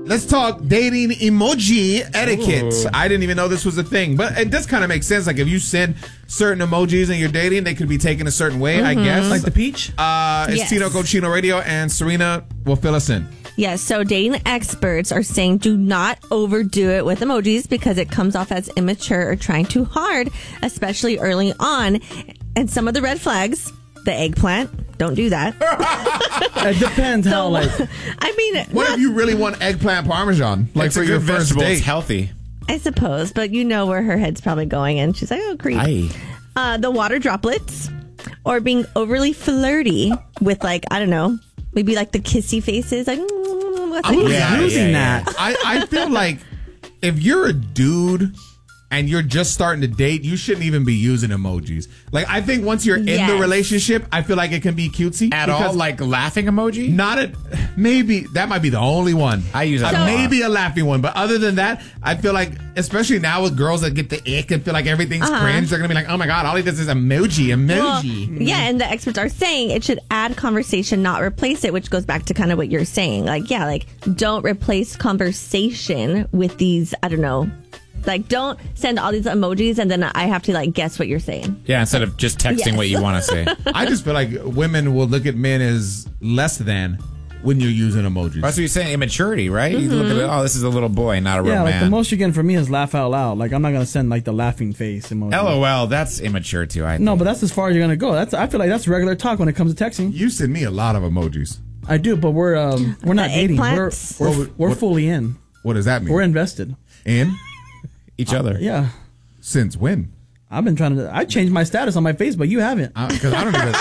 Let's talk dating emoji etiquette. Ooh. I didn't even know this was a thing, but it does kind of make sense. Like if you send certain emojis and you're dating, they could be taken a certain way, I guess. Like the peach? It's Tino Cochino Radio, and Serena will fill us in. Yes, so dating experts are saying do not overdo it with emojis because it comes off as immature or trying too hard, especially early on. And some of the red flags, the eggplant, don't do that. It depends how, like... I mean... What if you really want eggplant parmesan? Like it's for your first vegetable. date? It's healthy. I suppose, but you know where her head's probably going, and she's like, oh, creep. The water droplets, or being overly flirty with, like, I don't know, maybe like the kissy faces, like... I'm using that. I feel like if you're a dude and you're just starting to date, you shouldn't even be using emojis. Like, I think once you're in the relationship, I feel like it can be cutesy. At all? Like laughing emoji? Maybe that might be the only one. I use it. Maybe a laughing one. But other than that, I feel like, especially now with girls that get the ick and feel like everything's cringe, they're going to be like, oh my God, all he does is emoji. Well, yeah, and the experts are saying it should add conversation, not replace it, which goes back to kind of what you're saying. Like, yeah, like, don't replace conversation with these, I don't know, like, don't send all these emojis and then I have to, like, guess what you're saying. Yeah, instead of just texting what you want to say. I just feel like women will look at men as less than when you're using emojis. That's what you're saying, immaturity, right? You look at it, oh, this is a little boy, not a real man. Yeah, like the most you're getting from me is laugh out loud. Like, I'm not going to send, like, the laughing face emoji. LOL, that's immature, too, I think. No, but that's as far as you're going to go. I feel like that's regular talk when it comes to texting. You send me a lot of emojis. I do, but we're not dating. We're fully in. What does that mean? We're invested. In? Each other. Yeah. Since when? I've been trying to... I changed my status on my Facebook. You haven't. Because I don't even...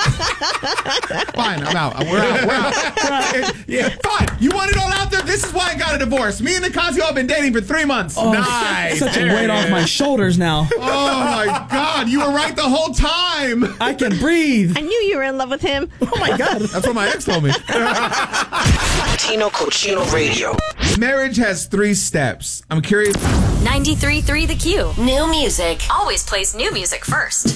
Fine, I'm out. We're out. Yeah, fine. You want it all out there? This is why I got a divorce. Me and Nicasio have been dating for 3 months. Oh, nice. Such a weight off my shoulders now. Oh, my God. You were right the whole time. I can breathe. I knew you were in love with him. Oh, my God. That's what my ex told me. Tino Cochino Radio. Marriage has 3 steps. I'm curious. 93.3 The Q. New music. Always plays new music first.